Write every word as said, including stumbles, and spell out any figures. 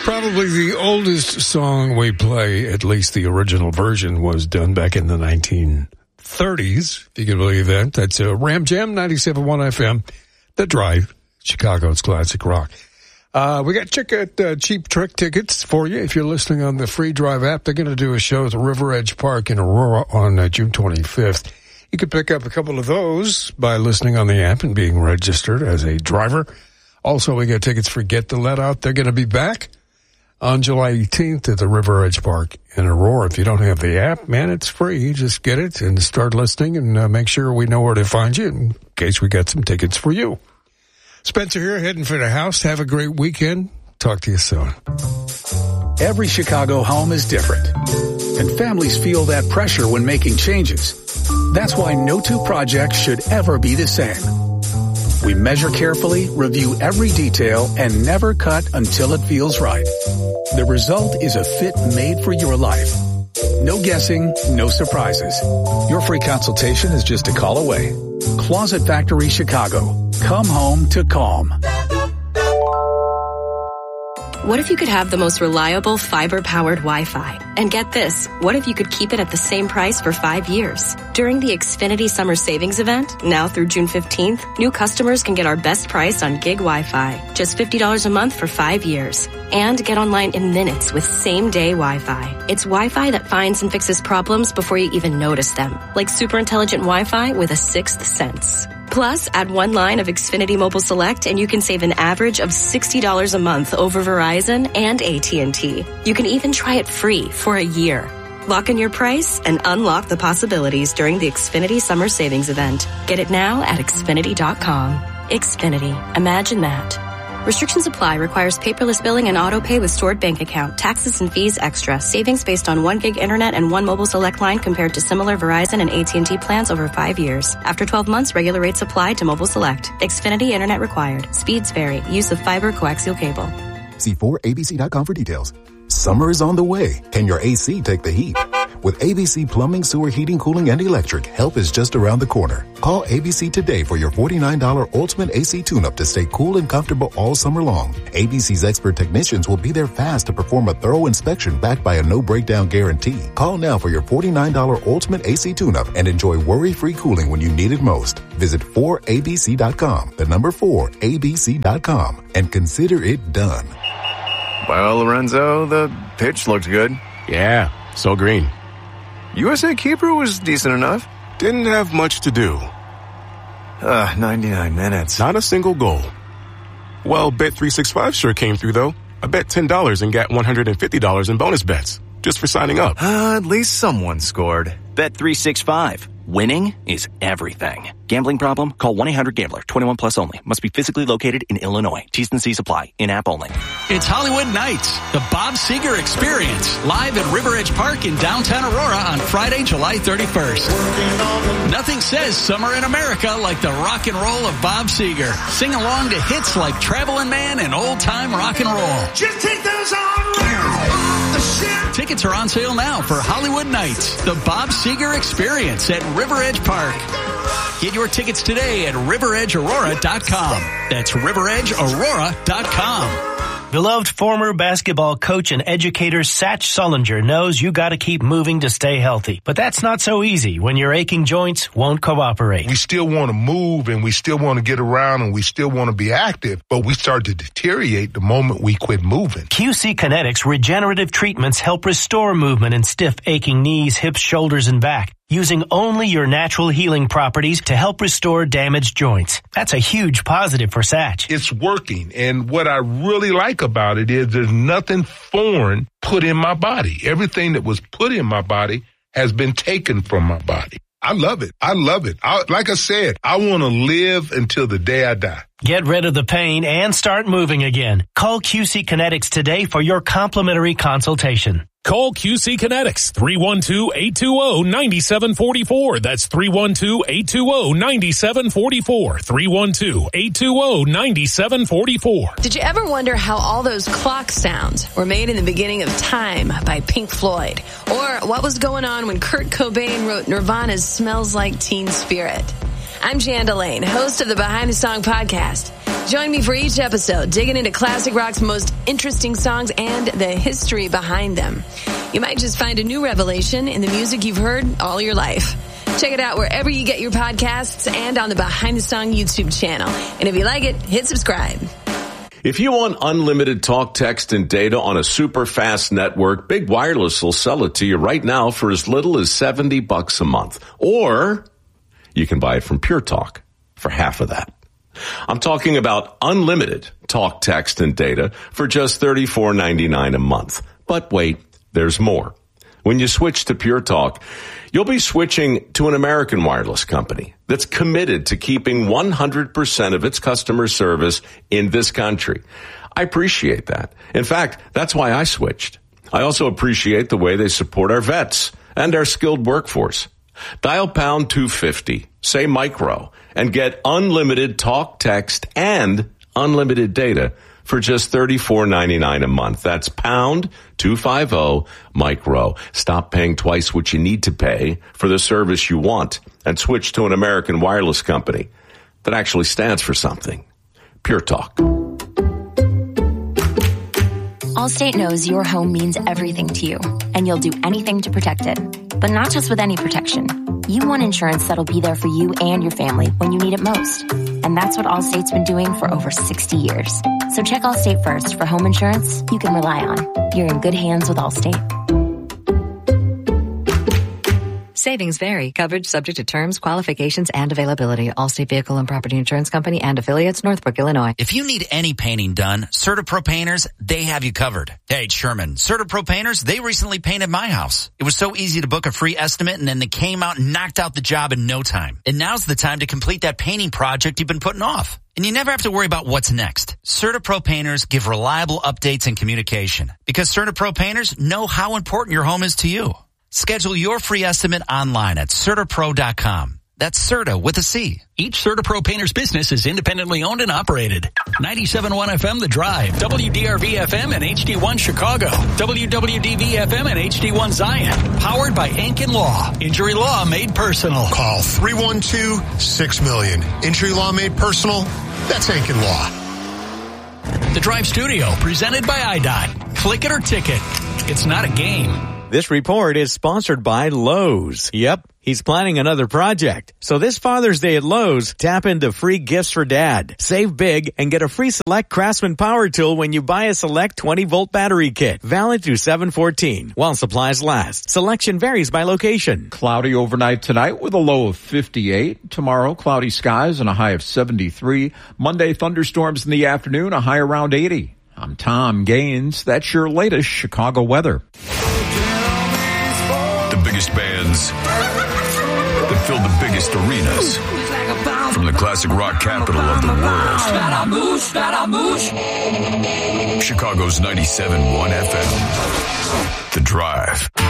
Probably the oldest song we play, at least the original version, was done back in the nineteen thirties, if you can believe that. That's uh, Ram Jam, ninety-seven point one F M, The Drive, Chicago's classic rock. Uh, we got check out uh, Cheap Trick tickets for you if you're listening on the Free Drive app. They're going to do a show at the River Edge Park in Aurora on uh, June twenty-fifth. You can pick up a couple of those by listening on the app and being registered as a driver. Also, we got tickets for Get the Let Out. They're going to be back on July eighteenth at the River Edge Park in Aurora. If you don't have the app, man, it's free. You just get it and start listening and uh, make sure we know where to find you in case we got some tickets for you. Spencer here, heading for the house. Have a great weekend. Talk to you soon. Every Chicago home is different, and families feel that pressure when making changes. That's why no two projects should ever be the same. We measure carefully, review every detail, and never cut until it feels right. The result is a fit made for your life. No guessing, no surprises. Your free consultation is just a call away. Closet Factory Chicago. Come home to calm. What if you could have the most reliable fiber-powered Wi-Fi? And get this, what if you could keep it at the same price for five years? During the Xfinity Summer Savings Event, now through June fifteenth, new customers can get our best price on gig Wi-Fi, just fifty dollars a month for five years. And get online in minutes with same-day Wi-Fi. It's Wi-Fi that finds and fixes problems before you even notice them, like super intelligent Wi-Fi with a sixth sense. Plus, add one line of Xfinity Mobile Select and you can save an average of sixty dollars a month over Verizon and A T and T. You can even try it free for a year. Lock in your price and unlock the possibilities during the Xfinity Summer Savings Event. Get it now at Xfinity dot com. Xfinity. Imagine that. Restrictions apply. Requires paperless billing and auto pay with stored bank account. Taxes and fees extra. Savings based on one gig internet and one mobile select line compared to similar Verizon and A T and T plans over five years. After twelve months, regular rates apply to mobile select. Xfinity internet required. Speeds vary. Use of fiber coaxial cable. See four A B C dot com for details. Summer is on the way. Can your A C take the heat? With A B C Plumbing, Sewer, Heating, Cooling, and Electric, help is just around the corner. Call A B C today for your forty-nine dollars Ultimate A C Tune-Up to stay cool and comfortable all summer long. A B C's expert technicians will be there fast to perform a thorough inspection backed by a no-breakdown guarantee. Call now for your forty-nine dollars Ultimate A C Tune-Up and enjoy worry-free cooling when you need it most. Visit four A B C dot com, the number four A B C dot com, and consider it done. Well, Lorenzo, the pitch looked good. Yeah, so green. U S A keeper was decent enough. Didn't have much to do. Uh, ninety-nine minutes. Not a single goal. Well, Bet three sixty-five sure came through, though. I bet ten dollars and got one hundred fifty dollars in bonus bets just for signing up. Uh, at least someone scored. Bet three sixty-five. Winning is everything. Gambling problem? Call one eight hundred gambler. twenty-one plus only. Must be physically located in Illinois. T's and C's apply. In-app only. It's Hollywood Nights, the Bob Seger Experience, live at River Edge Park in downtown Aurora on Friday, July thirty-first. Nothing says summer in America like the rock and roll of Bob Seger. Sing along to hits like Travelin' Man and Old Time Rock and Roll. Just take those on Tickets are on sale now for Hollywood Nights, the Bob Seger Experience at River Edge Park. Get your tickets today at river edge aurora dot com. That's river edge aurora dot com. Beloved former basketball coach and educator Satch Sullinger knows you got to keep moving to stay healthy. But that's not so easy when your aching joints won't cooperate. We still want to move and we still want to get around and we still want to be active, but we start to deteriorate the moment we quit moving. Q C Kinetics regenerative treatments help restore movement in stiff, aching knees, hips, shoulders, and back, using only your natural healing properties to help restore damaged joints. That's a huge positive for Satch. It's working, and what I really like about it is there's nothing foreign put in my body. Everything that was put in my body has been taken from my body. I love it. I love it. I, like I said, I want to live until the day I die. Get rid of the pain and start moving again. Call Q C Kinetics today for your complimentary consultation. Call Q C Kinetics, three one two, eight two zero, nine seven four four. That's three one two, eight two zero, nine seven four four. three one two, eight two zero, nine seven four four. Did you ever wonder how all those clock sounds were made in the beginning of time by Pink Floyd? Or what was going on when Kurt Cobain wrote Nirvana's Smells Like Teen Spirit? I'm Jan Delane, host of the Behind the Song podcast. Join me for each episode, digging into classic rock's most interesting songs and the history behind them. You might just find a new revelation in the music you've heard all your life. Check it out wherever you get your podcasts and on the Behind the Song YouTube channel. And if you like it, hit subscribe. If you want unlimited talk, text, and data on a super fast network, Big Wireless will sell it to you right now for as little as seventy bucks a month. Or you can buy it from Pure Talk for half of that. I'm talking about unlimited talk, text, and data for just thirty-four ninety-nine a month. But wait, there's more. When you switch to Pure Talk, you'll be switching to an American wireless company that's committed to keeping one hundred percent of its customer service in this country. I appreciate that. In fact, that's why I switched. I also appreciate the way they support our vets and our skilled workforce. Dial pound two fifty, say micro, and get unlimited talk, text, and unlimited data for just thirty-four ninety-nine a month. That's pound two fifty micro. Stop paying twice what you need to pay for the service you want and switch to an American wireless company that actually stands for something. Pure Talk. Allstate knows your home means everything to you, and you'll do anything to protect it. But not just with any protection. You want insurance that'll be there for you and your family when you need it most. And that's what Allstate's been doing for over sixty years. So check Allstate first for home insurance you can rely on. You're in good hands with Allstate. Savings vary. Coverage subject to terms, qualifications, and availability. Allstate Vehicle and Property Insurance Company and affiliates, Northbrook, Illinois. If you need any painting done, CertaPro Painters, they have you covered. Hey, it's Sherman. CertaPro Painters, they recently painted my house. It was so easy to book a free estimate, and then they came out and knocked out the job in no time. And now's the time to complete that painting project you've been putting off. And you never have to worry about what's next. CertaPro Painters give reliable updates and communication because CertaPro Painters know how important your home is to you. Schedule your free estimate online at CertaPro dot com. That's Certa with a C. Each CertaPro Painters business is independently owned and operated. ninety-seven point one F M The Drive, W D R V F M and H D one Chicago, W W D V F M and H D one Zion. Powered by Ankin Law. Injury law made personal. Call three one two, six million. Injury law made personal? That's Ankin Law. The Drive Studio, presented by I D O T. Click it or ticket. It's not a game. This report is sponsored by Lowe's. Yep, he's planning another project. So this Father's Day at Lowe's, tap into free gifts for Dad. Save big and get a free Select Craftsman power tool when you buy a Select twenty volt battery kit. Valid through seven fourteen while supplies last. Selection varies by location. Cloudy overnight tonight with a low of fifty-eight. Tomorrow, cloudy skies and a high of seventy-three. Monday, thunderstorms in the afternoon, a high around eighty. I'm Tom Gaines. That's your latest Chicago weather. The biggest bands that fill the biggest arenas from the classic rock capital of the world. Chicago's ninety-seven point one F M. The Drive.